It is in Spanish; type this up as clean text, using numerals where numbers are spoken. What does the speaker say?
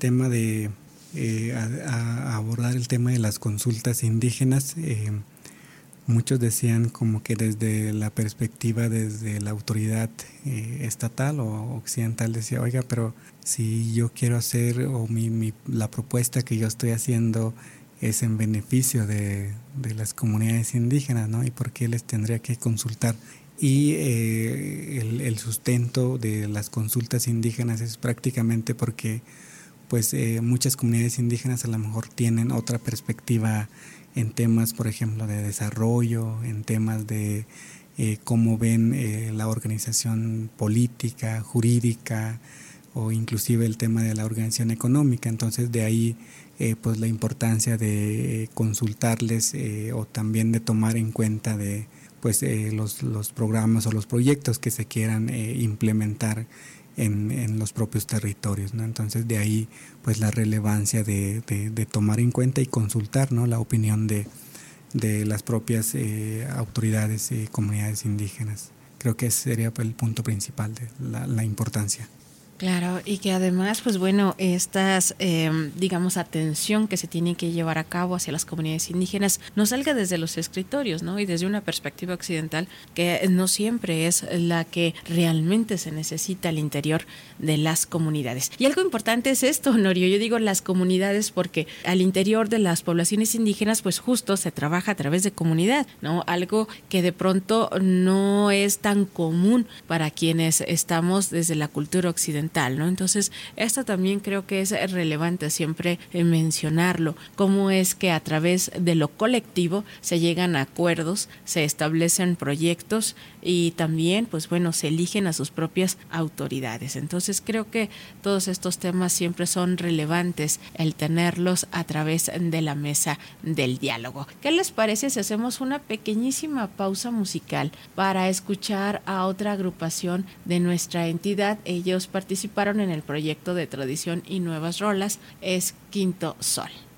tema de a abordar el tema de las consultas indígenas, muchos decían como que desde la perspectiva, desde la autoridad estatal o occidental, decía, oiga, pero si yo quiero hacer, o la propuesta que yo estoy haciendo es en beneficio de las comunidades indígenas, ¿no? ¿Y por qué les tendría que consultar? Y el sustento de las consultas indígenas es prácticamente porque pues muchas comunidades indígenas a lo mejor tienen otra perspectiva en temas, por ejemplo, de desarrollo, en temas de cómo ven la organización política, jurídica, o inclusive el tema de la organización económica. Entonces de ahí pues la importancia de consultarles o también de tomar en cuenta de pues los programas o los proyectos que se quieran implementar en los propios territorios, ¿no? Entonces de ahí pues la relevancia de tomar en cuenta y consultar, ¿no?, la opinión de las propias autoridades y comunidades indígenas. Creo que ese sería el punto principal de la importancia. Claro, y que además, pues bueno, estas, digamos, atención que se tiene que llevar a cabo hacia las comunidades indígenas no salga desde los escritorios, ¿no? Y desde una perspectiva occidental que no siempre es la que realmente se necesita al interior de las comunidades. Y algo importante es esto, Honorio, yo digo las comunidades porque al interior de las poblaciones indígenas, pues justo se trabaja a través de comunidad, ¿no? Algo que de pronto no es tan común para quienes estamos desde la cultura occidental, ¿no? Entonces, esto también creo que es relevante siempre mencionarlo, cómo es que a través de lo colectivo se llegan a acuerdos, se establecen proyectos y también, pues bueno, se eligen a sus propias autoridades. Entonces, creo que todos estos temas siempre son relevantes el tenerlos a través de la mesa del diálogo. ¿Qué les parece si hacemos una pequeñísima pausa musical para escuchar a otra agrupación de nuestra entidad? Ellos participaron en el proyecto de Tradición y Nuevas Rolas, es Quinto Sol.